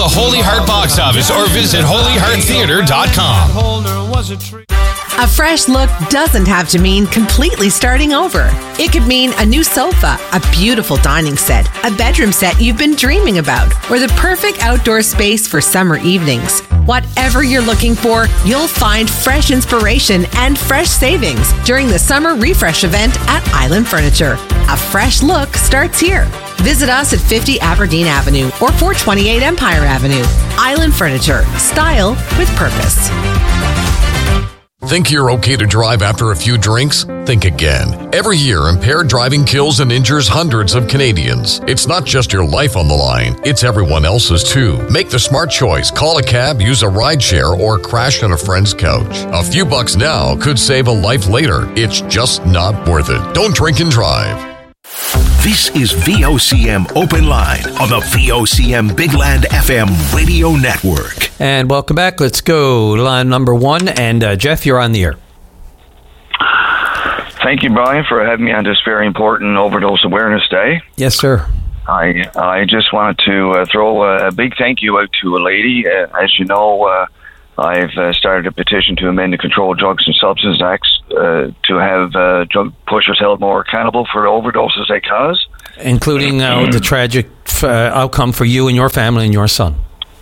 Holy Heart box office or visit holyhearttheater.com. A fresh look doesn't have to mean completely starting over. It could mean a new sofa, a beautiful dining set, a bedroom set you've been dreaming about, or the perfect outdoor space for summer evenings. Whatever you're looking for, you'll find fresh inspiration and fresh savings during the Summer Refresh event at Island Furniture. A fresh look starts here. Visit us at 50 Aberdeen Avenue or 428 Empire Avenue. Island Furniture. Style with purpose. Think you're okay to drive after a few drinks? Think again. Every year, impaired driving kills and injures hundreds of Canadians. It's not just your life on the line, it's everyone else's too. Make the smart choice. Call a cab, use a rideshare, or crash on a friend's couch. A few bucks now could save a life later. It's just not worth it. Don't drink and drive. This is VOCM Open Line on the VOCM Big Land FM radio network. And welcome back. Let's go line number one. And Jeff, you're on the air. Thank you, Brian, for having me on this very important Overdose Awareness Day. Yes, sir. I just wanted to throw a big thank you out to a lady. As you know, I've started a petition to amend the Controlled Drugs and Substances Act to have drug pushers held more accountable for the overdoses they cause. Including the tragic outcome for you and your family and your son.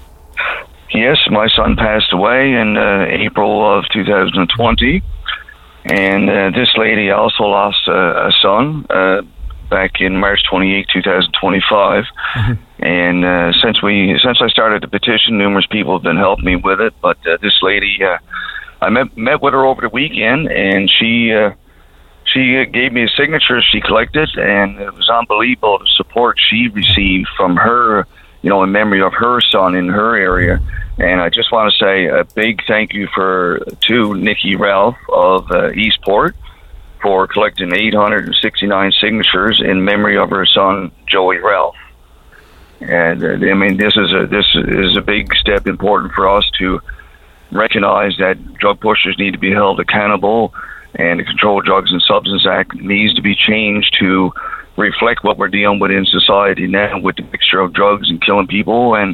Yes, my son passed away in April of 2020. And this lady also lost a son back in March 28, 2025. Mm-hmm. And since I started the petition, numerous people have been helping me with it. But this lady, I met with her over the weekend, and she gave me a signature she collected, and it was unbelievable the support she received from her, in memory of her son in her area. And I just want to say a big thank you to Nikki Ralph of Eastport for collecting 869 signatures in memory of her son, Joey Ralph. And this is a big step important for us to recognize that drug pushers need to be held accountable, and the Controlled Drugs and Substances Act needs to be changed to reflect what we're dealing with in society now with the mixture of drugs and killing people, and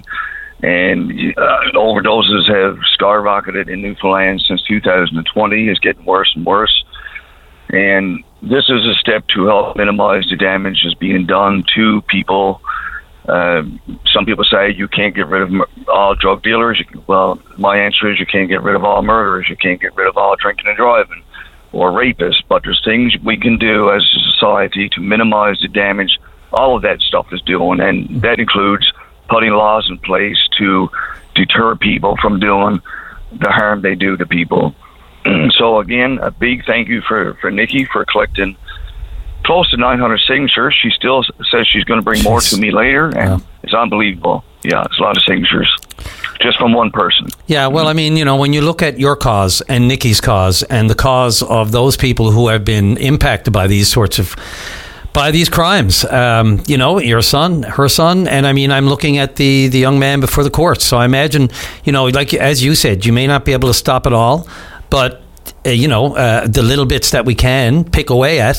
overdoses have skyrocketed in Newfoundland since 2020. It's getting worse and worse. And this is a step to help minimize the damage that's being done to people. Some people say you can't get rid of all drug dealers. Well, my answer is you can't get rid of all murderers. You can't get rid of all drinking and driving or rapists. But there's things we can do as a society to minimize the damage all of that stuff is doing. And that includes putting laws in place to deter people from doing the harm they do to people. So again, a big thank you for Nikki for collecting close to 900 signatures. She still says she's going to bring more to me later, and it's unbelievable. Yeah, it's a lot of signatures just from one person. Yeah, well, when you look at your cause and Nikki's cause and the cause of those people who have been impacted by these crimes, your son, her son, and I'm looking at the young man before the courts. So I imagine, like as you said, you may not be able to stop it all, but the little bits that we can pick away at,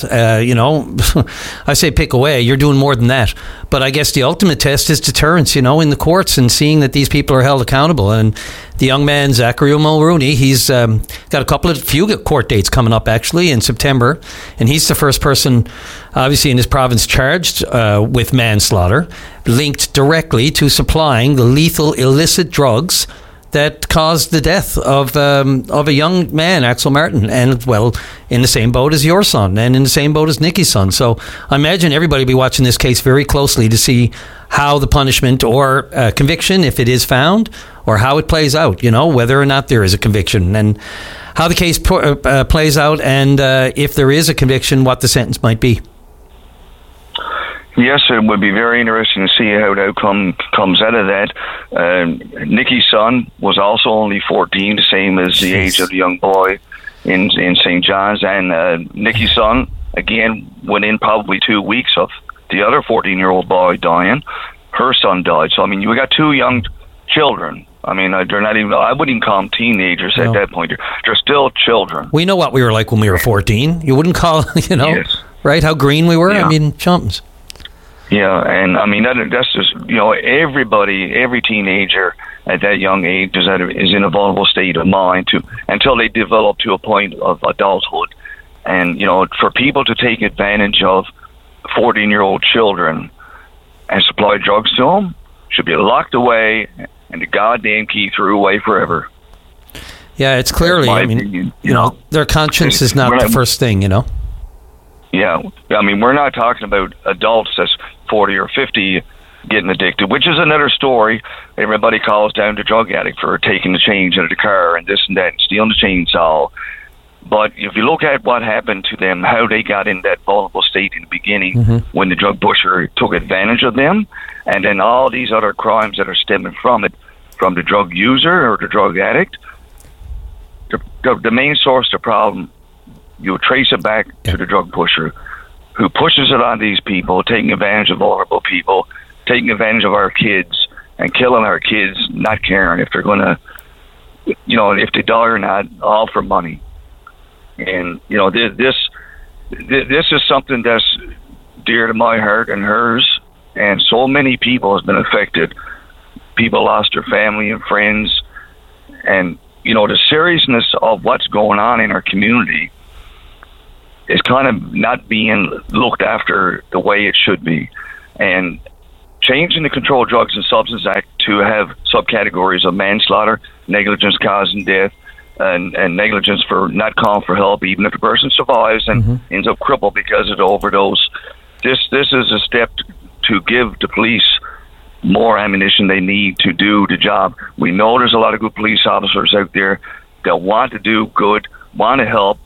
I say pick away, you're doing more than that. But I guess the ultimate test is deterrence, in the courts and seeing that these people are held accountable. And the young man, Zachary Mulrooney, he's got a few court dates coming up actually in September. And he's the first person, obviously, in this province charged with manslaughter, linked directly to supplying the lethal illicit drugs that caused the death of a young man, Axel Martin, and in the same boat as your son, and in the same boat as Nikki's son. So I imagine everybody will be watching this case very closely to see how the punishment or conviction, if it is found, or how it plays out. Whether or not there is a conviction, and how the case plays out, and if there is a conviction, what the sentence might be. Yes, it would be very interesting to see how the outcome comes out of that. Nikki's son was also only 14, the same as the age of the young boy in St. John's. And Nikki's son, again, within probably 2 weeks of the other 14-year-old boy dying, her son died. So, we got two young children. They're not even, I wouldn't even call them teenagers at that point. They're still children. We know what we were like when we were 14. You wouldn't call, Yes. right, how green we were? Yeah. Chumps. Yeah, and I mean that's just, you know, every teenager at that young age is in a vulnerable state of mind until they develop to a point of adulthood. And, you know, for people to take advantage of 14-year-old children and supply drugs to them should be locked away and the goddamn key threw away forever. Yeah, it's clearly, I mean, opinion, you know, their conscience is not the first thing, you know? Yeah, I mean, we're not talking about adults that's 40 or 50 getting addicted, which is another story. Everybody calls down the drug addict for taking the change out of the car and this and that, and stealing the chainsaw. But if you look at what happened to them, how they got in that vulnerable state in the beginning when the drug pusher took advantage of them, and then all these other crimes that are stemming from it, from the drug user or the drug addict, the main source of the problem, you trace it back to the drug pusher who pushes it on these people, taking advantage of vulnerable people, taking advantage of our kids and killing our kids, not caring if they're going to, you know, if they die or not, all for money. And, you know, this is something that's dear to my heart and hers, and so many people have been affected. People lost their family and friends, and, you know, the seriousness of what's going on in our community is kind of not being looked after the way it should be. And changing the Controlled Drugs and Substances Act to have subcategories of manslaughter, negligence causing death, and negligence for not calling for help, even if the person survives and ends up crippled because of the overdose. This is a step to give the police more ammunition they need to do the job. We know there's a lot of good police officers out there that want to do good, want to help,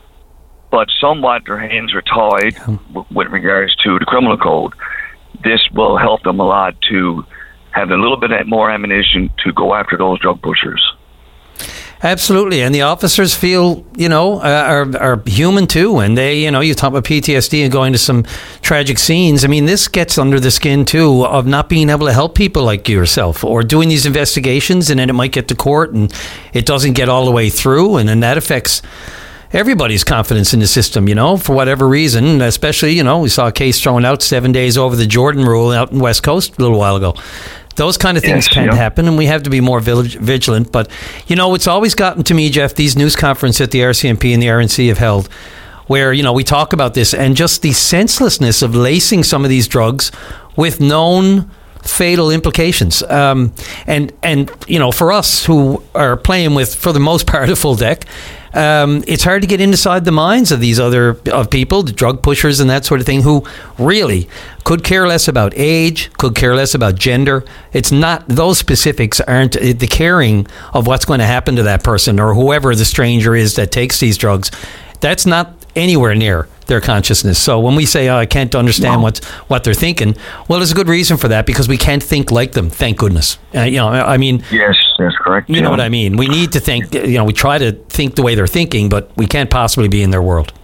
but somewhat their hands are tied with regards to the criminal code. This will help them a lot to have a little bit more ammunition to go after those drug pushers. Absolutely, and the officers feel, you know, are human too, and they, you know, you talk about PTSD and going to some tragic scenes. I mean, this gets under the skin too of not being able to help people like yourself, or doing these investigations, and then it might get to court and it doesn't get all the way through, and then that affects everybody's confidence in the system, you know, for whatever reason. Especially, you know, we saw a case thrown out 7 days over the Jordan rule out in West Coast a little while ago. Those kind of things can happen, and we have to be more vigilant. But, you know, it's always gotten to me, Jeff, these news conferences that the RCMP and the RNC have held, where, you know, we talk about this and just the senselessness of lacing some of these drugs with known fatal implications. And you know, for us who are playing with, for the most part, a full deck, it's hard to get inside the minds of these of people, the drug pushers and that sort of thing, who really could care less about age, could care less about gender. It's not, those specifics aren't the caring of what's going to happen to that person or whoever the stranger is that takes these drugs. That's not anywhere near their consciousness. So when we say, I can't understand what they're thinking, well, there's a good reason for that, because we can't think like them, thank goodness. You know, I mean... Yes, that's correct. You know what I mean? We need to think, you know, we try to think the way they're thinking, but we can't possibly be in their world.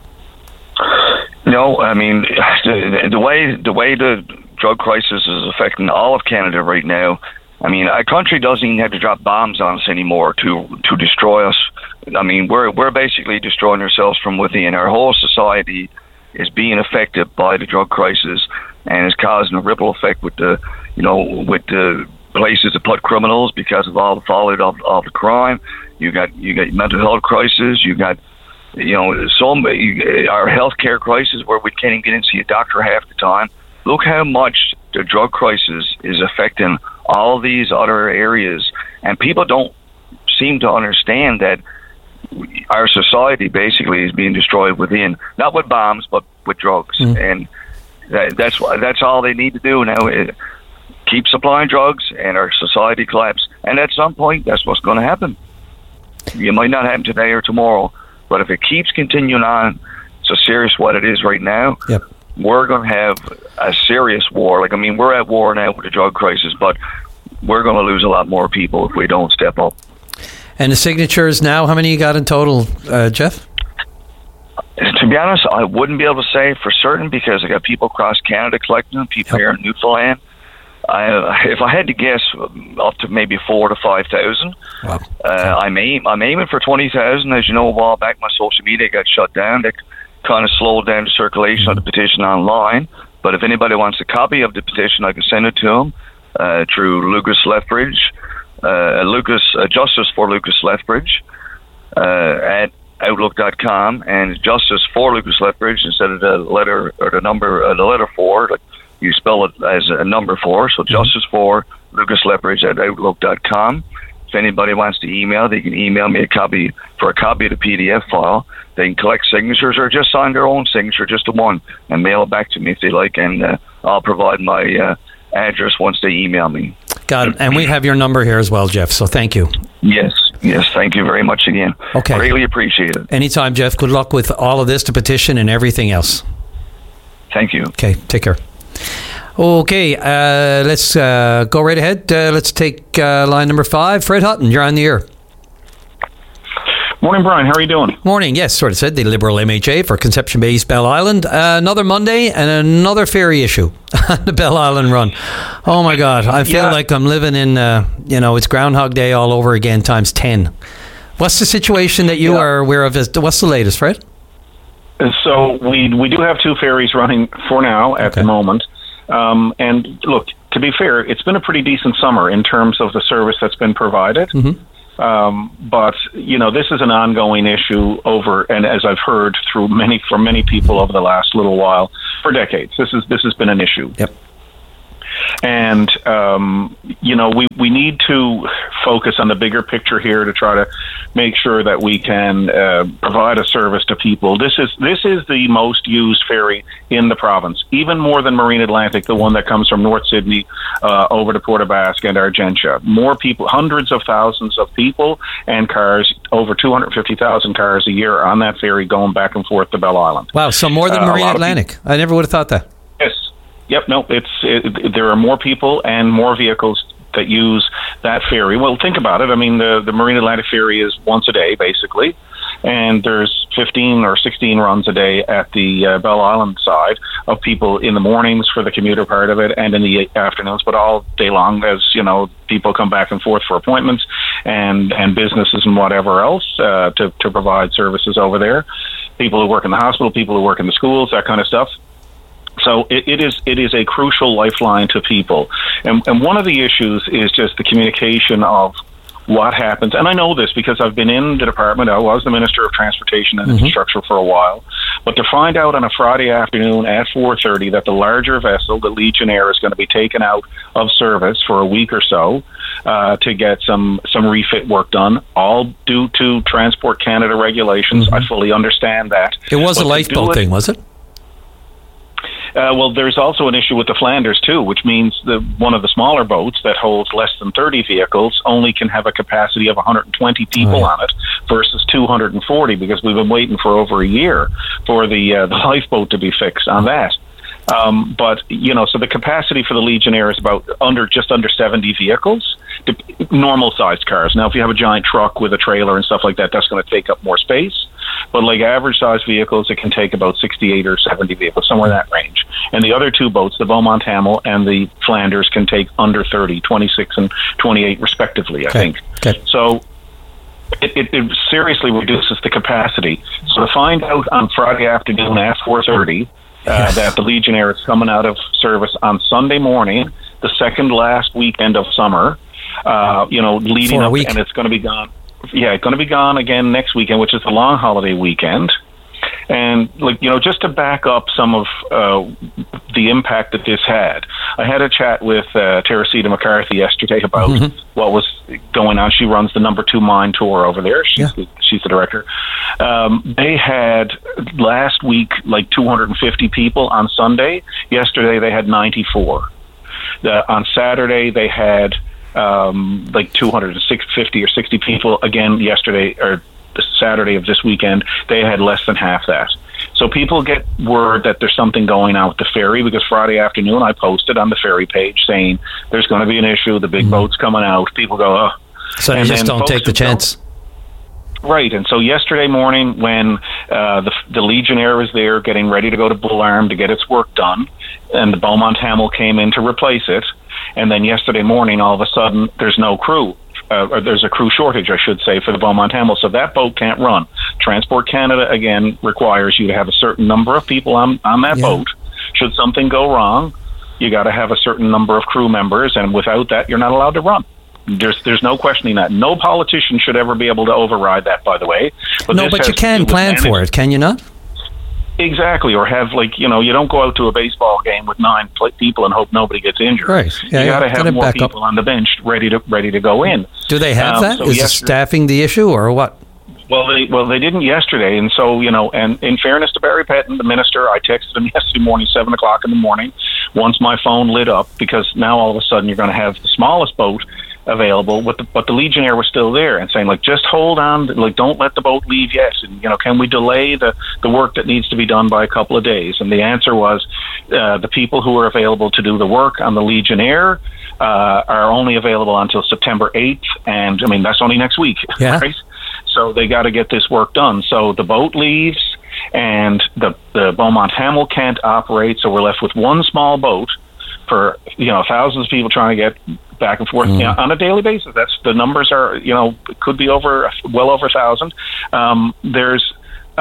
No, I mean, the way the drug crisis is affecting all of Canada right now, I mean, our country doesn't even have to drop bombs on us anymore to destroy us. I mean, we're basically destroying ourselves from within. Our whole society is being affected by the drug crisis, and it's causing a ripple effect with the places that put criminals because of all the fallout of the crime. You got mental health crisis. You got, you know, our healthcare crisis where we can't even get in to see a doctor half the time. Look how much the drug crisis is affecting all these other areas, and people don't seem to understand that our society basically is being destroyed within, not with bombs, but with drugs. And that's all they need to do now. Keep supplying drugs, and our society collapse. And at some point, that's what's going to happen. It might not happen today or tomorrow, but if it keeps continuing on, so serious what it is right now, we're going to have a serious war. Like, I mean, we're at war now with the drug crisis, but we're going to lose a lot more people if we don't step up. And the signatures now, how many you got in total, Jeff? To be honest, I wouldn't be able to say for certain, because I got people across Canada collecting them, people here in Newfoundland. If I had to guess, up to maybe 4,000 to 5,000. Wow. I'm aiming for 20,000. As you know, a while back, my social media got shut down. They kind of slowed down the circulation of the petition online. But if anybody wants a copy of the petition, I can send it to them through Lucas Lethbridge, Justice for Lucas Lethbridge at Outlook.com, and Justice for Lucas Lethbridge instead of the letter or the number, the letter 4. Like you spell it as a number 4. So Justice for Lucas Lethbridge at Outlook.com. If anybody wants to email, they can email me a copy of the PDF file. They can collect signatures or just sign their own signature, just the one, and mail it back to me if they like, and I'll provide my address once they email me. Got it. And we have your number here as well, Jeff, so thank you. Yes, thank you very much again. Okay. Greatly appreciate it. Anytime, Jeff. Good luck with all of this, the petition and everything else. Thank you. Okay, take care. Okay, let's go right ahead. Let's take line number 5. Fred Hutton, you're on the air. Morning, Brian. How are you doing? Morning. Yes, sort of said the Liberal MHA for Conception Bay East Bell Island. Another Monday and another ferry issue on the Bell Island run. Oh my God, I feel like I'm living in, it's Groundhog Day all over again times 10. What's the situation that you are aware of? What's the latest, Fred? So we do have 2 ferries running for now at the moment. And look, to be fair, it's been a pretty decent summer in terms of the service that's been provided. Mm-hmm. But this is an ongoing issue and as I've heard from many people over the last little while, for decades, this has been an issue. Yep. And we need to focus on the bigger picture here to try to make sure that we can provide a service to people. This is the most used ferry in the province, even more than Marine Atlantic, the one that comes from North Sydney over to Port aux Basques and Argentia. More people, hundreds of thousands of people and cars, over 250,000 cars a year on that ferry going back and forth to Bell Island. Wow, so more than Marine Atlantic. I never would have thought that. Yes. Yep, no, there are more people and more vehicles that use that ferry. Well, think about it. I mean, the Marine Atlantic ferry is once a day, basically, and there's 15 or 16 runs a day at the Bell Island side of people in the mornings for the commuter part of it and in the afternoons, but all day long as, people come back and forth for appointments and businesses and whatever else to provide services over there. People who work in the hospital, people who work in the schools, that kind of stuff. So it is a crucial lifeline to people. And one of the issues is just the communication of what happens. And I know this because I've been in the department. I was the Minister of Transportation and Infrastructure for a while. But to find out on a Friday afternoon at 4:30 that the larger vessel, the Legionnaire, is going to be taken out of service for a week or so to get some refit work done, all due to Transport Canada regulations. I fully understand that. It was a lifeboat thing, was it? Well, there's also an issue with the Flanders, too, which means one of the smaller boats that holds less than 30 vehicles only can have a capacity of 120 people on it versus 240, because we've been waiting for over a year for the lifeboat to be fixed on that. But, so the capacity for the Legionnaire is just under 70 vehicles, normal-sized cars. Now, if you have a giant truck with a trailer and stuff like that, that's going to take up more space. But like average-sized vehicles, it can take about 68 or 70 vehicles, somewhere in that range. And the other 2 boats, the Beaumont Hamel and the Flanders, can take under 30, 26 and 28 respectively, I think. Okay. So it seriously reduces the capacity. So to find out on Friday afternoon at 4:30 that the Legionnaire is coming out of service on Sunday morning, the second last weekend of summer, leading up, and it's going to be gone. Yeah, it's going to be gone again next weekend, which is the long holiday weekend. And, just to back up some of the impact that this had, I had a chat with Teresita McCarthy yesterday about what was going on. She runs the number 2 mine tour over there. She's the director. They had last week 250 people on Sunday. Yesterday they had 94. On Saturday they had 250 or 60 people. Again, yesterday or Saturday of this weekend, they had less than half that. So people get word that there's something going on with the ferry, because Friday afternoon I posted on the ferry page saying there's going to be an issue, the big boat's coming out. People go, oh. So you just don't take the chance. Right, and so yesterday morning when the Legionnaire was there getting ready to go to Bull Arm to get its work done, and the Beaumont Hamel came in to replace it, and then yesterday morning all of a sudden there's no crew. Or there's a crew shortage, I should say, for the Beaumont Hamel, so that boat can't run. Transport Canada, again, requires you to have a certain number of people on that boat should something go wrong, you got to have a certain number of crew members, and without that, you're not allowed to run. There's no questioning that. No politician should ever be able to override that, by the way. But you can plan for it, can you not? Exactly, or have, like, you don't go out to a baseball game with 9 people and hope nobody gets injured. Right. Yeah, you got to have more people on the bench ready to go in. Do they have that? Is the staffing the issue, or what? Well, they didn't yesterday, and so, and in fairness to Barry Petton, the minister, I texted him yesterday morning, 7 o'clock in the morning, once my phone lit up, because now all of a sudden you're going to have the smallest boat available, but the Legionnaire was still there, and saying, like, just hold on, like, don't let the boat leave yet, and can we delay the work that needs to be done by a couple of days? And the answer was the people who are available to do the work on the Legionnaire are only available until September 8th, and I mean that's only next week, right? So they got to get this work done. So the boat leaves, and the Beaumont Hamel can't operate, so we're left with one small boat for thousands of people trying to get back and forth on a daily basis. That's the numbers are could be well over 1,000. There's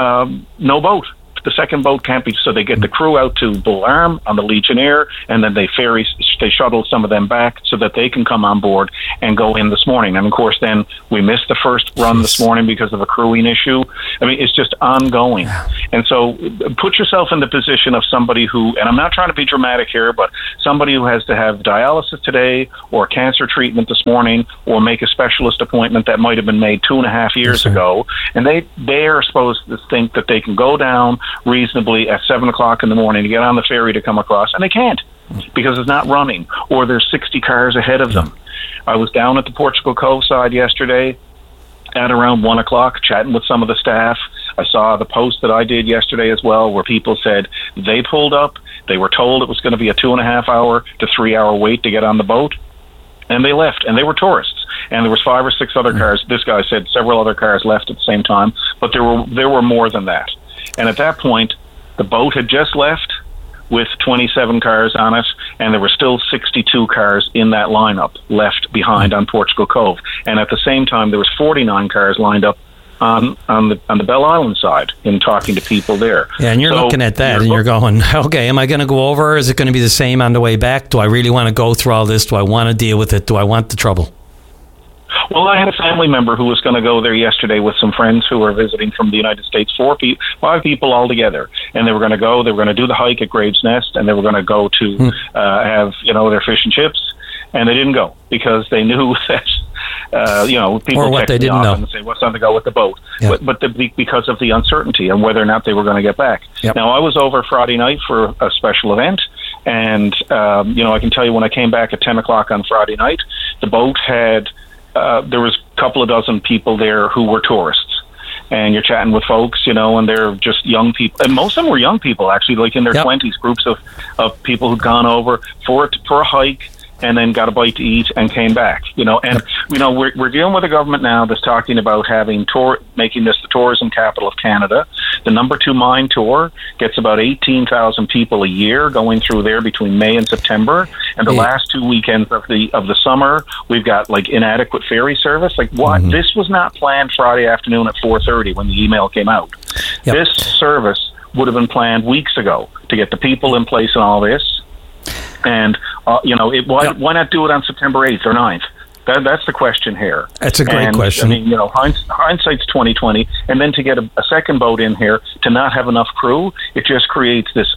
no boat. The second boat can't be, so they get the crew out to Bull Arm on the Legionnaire, and then they shuttle some of them back so that they can come on board and go in this morning. And of course, then we missed the first run this morning because of a crewing issue. I mean, it's just ongoing. And so put yourself in the position of somebody who, and I'm not trying to be dramatic here, but somebody who has to have dialysis today or cancer treatment this morning or make a specialist appointment that might have been made 2.5 years ago. And they are supposed to think that they can go down reasonably at 7 o'clock in the morning to get on the ferry to come across, and they can't because it's not running, or there's 60 cars ahead of them. I was down at the Portugal Cove side yesterday at around 1 o'clock chatting with some of the staff. I saw the post that I did yesterday as well, where people said they pulled up, they were told it was going to be a 2.5 hour to 3 hour wait to get on the boat, and they left, and they were tourists. And there was 5 or 6 other cars. This guy said several other cars left at the same time, but there were more than that. And at that point, the boat had just left with 27 cars on it, and there were still 62 cars in that lineup left behind on Portugal Cove. And at the same time, there was 49 cars lined up on the Bell Island side in talking to people there. Yeah, and you're looking at that, and you're going, okay, am I going to go over, or is it going to be the same on the way back? Do I really want to go through all this? Do I want to deal with it? Do I want the trouble? Well, I had a family member who was going to go there yesterday with some friends who were visiting from the United States, 5 people all together. And they were going to do the hike at Graves Nest, and they were going to go to have, their fish and chips. And they didn't go because they knew that, people or what they didn't know and say, what's on to go with the boat? Yep. But because of the uncertainty and whether or not they were going to get back. Yep. Now, I was over Friday night for a special event. And, I can tell you when I came back at 10 o'clock on Friday night, the boat had... there was a couple of dozen people there who were tourists, and you're chatting with folks, and they're just young people, and most of them were young people, actually, like in their 20s, groups of people who'd gone over for a hike and then got a bite to eat and came back, and we're dealing with a government now that's talking about making this the tourism capital of Canada. The number 2 mine tour gets about 18,000 people a year going through there between May and September, and the last 2 weekends of the summer we've got like inadequate ferry service. Like what? Mm-hmm. This was not planned Friday afternoon at 4:30 when the email came out. Yep. This service would have been planned weeks ago to get the people in place and all this. And, why not do it on September 8th or 9th? That's the question here. That's a great question. I mean, hindsight's 20/20, and then to get a second boat in here to not have enough crew, it just creates this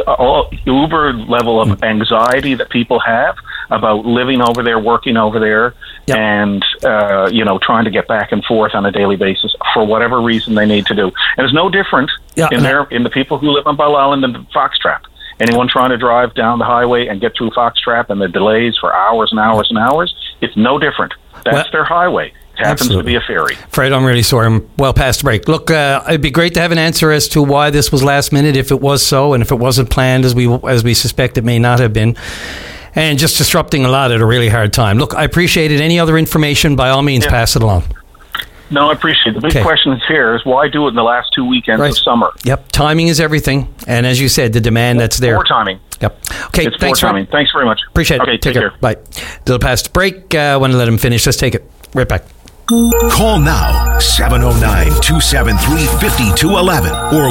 uber level of anxiety that people have about living over there, working over there, and trying to get back and forth on a daily basis for whatever reason they need to do. And it's no different in the people who live on Bell Island and Foxtrap. Anyone trying to drive down the highway and get through Foxtrap and the delays for hours and hours and hours, it's no different. That's their highway. It happens to be a ferry. Fred, I'm really sorry. I'm well past the break. Look, it'd be great to have an answer as to why this was last minute, if it was so, and if it wasn't planned as we suspect it may not have been. And just disrupting a lot at a really hard time. Look, I appreciate it. Any other information, by all means, pass it along. No, I appreciate it. The big question here is why do it in the last 2 weekends of summer? Yep, timing is everything. And as you said, the demand that's there. Poor timing. Yep. Okay, it's thanks, timing. Thanks very much. Appreciate it. Okay, take care. Bye. Little past break. I want to let him finish. Let's take it right back. Call now 709-273-5211 or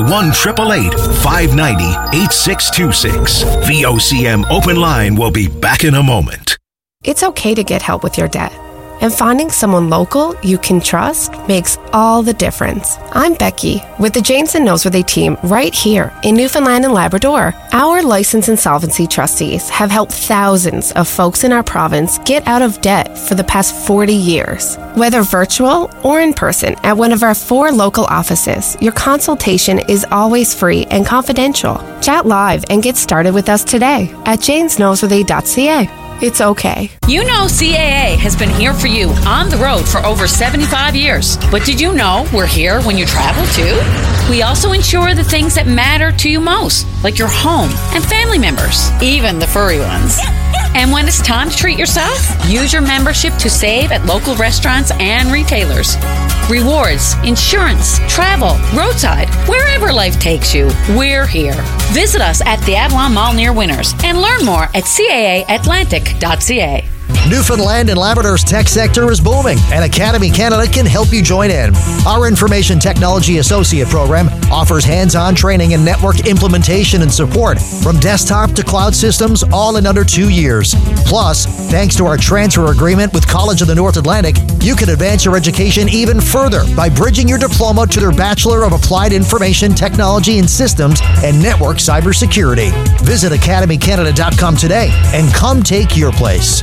1-888-590-8626. VOCM Open Line will be back in a moment. It's okay to get help with your debt. And finding someone local you can trust makes all the difference. I'm Becky with the Janes and Noseworthy team right here in Newfoundland and Labrador. Our licensed insolvency trustees have helped thousands of folks in our province get out of debt for the past 40 years. Whether virtual or in person at one of our 4 local offices, your consultation is always free and confidential. Chat live and get started with us today at janesnoseworthy.ca. It's okay. You know CAA has been here for you on the road for over 75 years. But did you know we're here when you travel too? We also insure the things that matter to you most, like your home and family members, even the furry ones. And when it's time to treat yourself, use your membership to save at local restaurants and retailers. Rewards, insurance, travel, roadside, wherever life takes you, we're here. Visit us at the Avalon Mall near Winners and learn more at caaatlantic.ca. Newfoundland and Labrador's tech sector is booming, and Academy Canada can help you join in. Our Information Technology Associate program offers hands-on training in network implementation and support, from desktop to cloud systems, all in under 2 years. Plus, thanks to our transfer agreement with College of the North Atlantic, you can advance your education even further by bridging your diploma to their Bachelor of Applied Information Technology and Systems and Network Cybersecurity. Visit academycanada.com today and come take your place.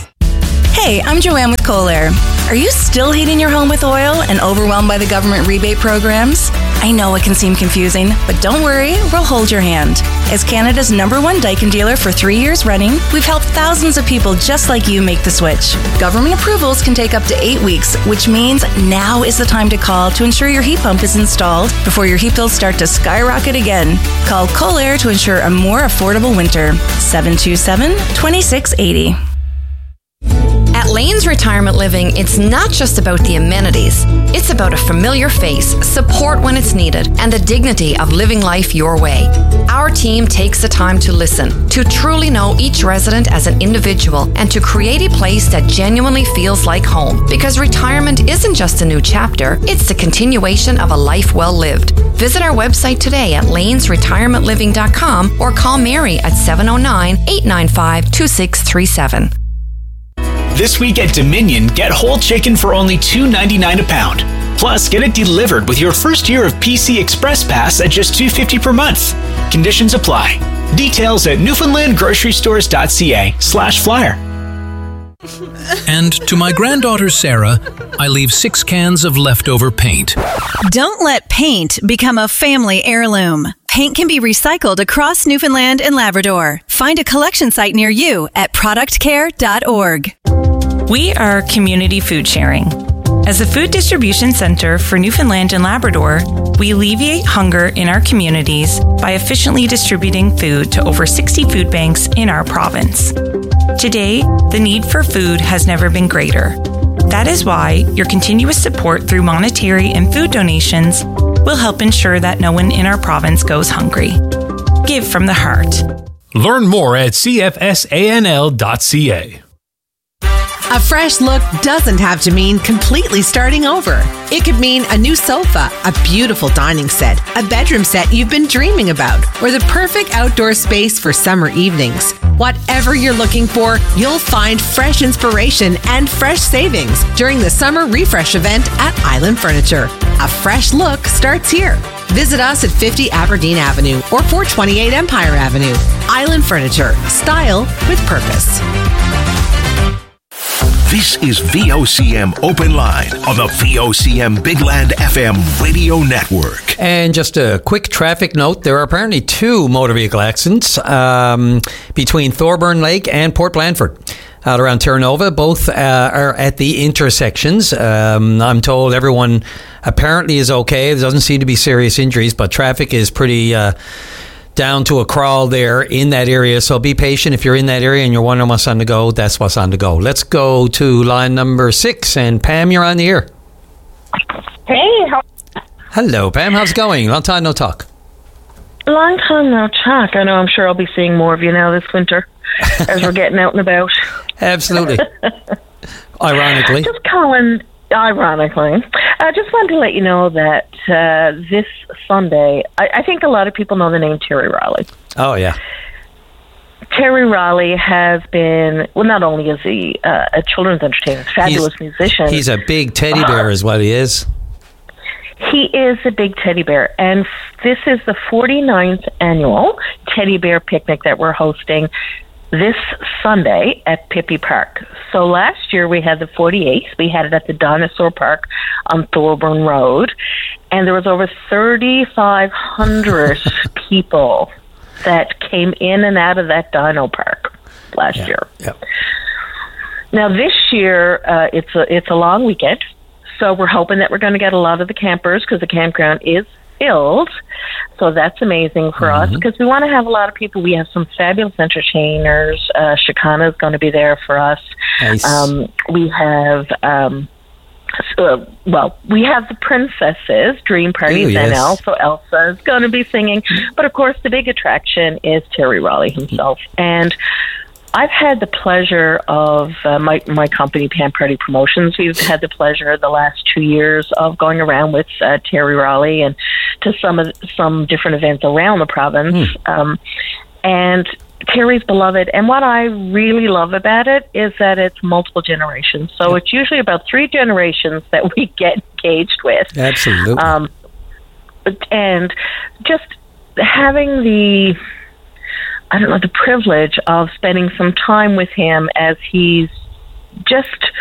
Hey, I'm Joanne with Kohler. Are you still heating your home with oil and overwhelmed by the government rebate programs? I know it can seem confusing, but don't worry, we'll hold your hand. As Canada's #1 Daikin dealer for 3 years running, we've helped thousands of people just like you make the switch. Government approvals can take up to 8 weeks, which means now is the time to call to ensure your heat pump is installed before your heat bills start to skyrocket again. Call Kohler to ensure a more affordable winter. 727-2680. At Lane's Retirement Living, it's not just about the amenities. It's about a familiar face, support when it's needed, and the dignity of living life your way. Our team takes the time to listen, to truly know each resident as an individual, and to create a place that genuinely feels like home. Because retirement isn't just a new chapter, it's the continuation of a life well lived. Visit our website today at lanesretirementliving.com or call Mary at 709-895-2637. This week at Dominion, get whole chicken for only $2.99 a pound. Plus, get it delivered with your first year of PC Express Pass at just $2.50 per month. Conditions apply. Details at newfoundlandgrocerystores.ca/flyer. And to my granddaughter Sarah, I leave 6 cans of leftover paint. Don't let paint become a family heirloom. Paint can be recycled across Newfoundland and Labrador. Find a collection site near you at productcare.org. We are community food sharing. As a food distribution center for Newfoundland and Labrador, we alleviate hunger in our communities by efficiently distributing food to over 60 food banks in our province. Today, the need for food has never been greater. That is why your continuous support through monetary and food donations will help ensure that no one in our province goes hungry. Give from the heart. Learn more at cfsanl.ca. A fresh look doesn't have to mean completely starting over. It could mean a new sofa, a beautiful dining set, a bedroom set you've been dreaming about, or the perfect outdoor space for summer evenings. Whatever you're looking for, you'll find fresh inspiration and fresh savings during the Summer Refresh event at Island Furniture. A fresh look starts here. Visit us at 50 Aberdeen Avenue or 428 Empire Avenue. Island Furniture. Style with purpose. This is VOCM Open Line on the VOCM Big Land FM radio network. And just a quick traffic note, there are apparently 2 motor vehicle accidents between Thorburn Lake and Port Blandford out around Terranova. Both are at the intersections. I'm told everyone apparently is okay. There doesn't seem to be serious injuries, but traffic is pretty down to a crawl there in that area. So be patient if you're in that area and you're wondering what's on the go. That's what's on the go. Let's go to line number 6. And Pam, you're on the air. Hey. Hello, Pam. How's it going? Long time no talk. Long time no talk. I know. I'm sure I'll be seeing more of you now this winter as we're getting out and about. Absolutely. Ironically. Just calling Ironically. I just wanted to let you know that this Sunday, I think a lot of people know the name Terry Riley. Oh, yeah. Terry Riley has been, well, not only is he a children's entertainer, fabulous musician. He's a big teddy bear is what he is. He is a big teddy bear, and this is the 49th annual teddy bear picnic that we're hosting this Sunday at Pippi Park. So last year we had the 48th. We had it at the Dinosaur Park on Thorburn Road, and there was over 3,500 people that came in and out of that Dino Park last year. Yep. Now this year it's a long weekend, so we're hoping that we're going to get a lot of the campers because the campground is filled. So that's amazing for us because we want to have a lot of people. We have some fabulous entertainers. Shikana is going to be there for us. Nice. We have, we have the princesses, Dream Parties, and also Elsa is going to be singing. But of course, the big attraction is Terry Riley himself. And I've had the pleasure of my company, Pan Party Promotions. We've had the pleasure the last 2 years of going around with Terry Riley and to some different events around the province. And Terry's beloved. And what I really love about it is that it's multiple generations. So it's usually about 3 generations that we get engaged with. Absolutely. And just having the privilege of spending some time with him as he's just